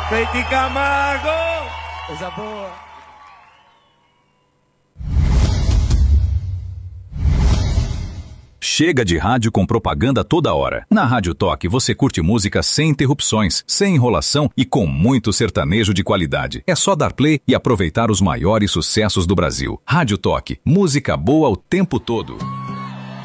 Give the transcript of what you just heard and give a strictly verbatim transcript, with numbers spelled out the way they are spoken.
Peiti Camargo! Coisa boa. Chega de rádio com propaganda toda hora. Na Rádio Toque você curte música sem interrupções, sem enrolação e com muito sertanejo de qualidade. É só dar play e aproveitar os maiores sucessos do Brasil. Rádio Toque, música boa o tempo todo.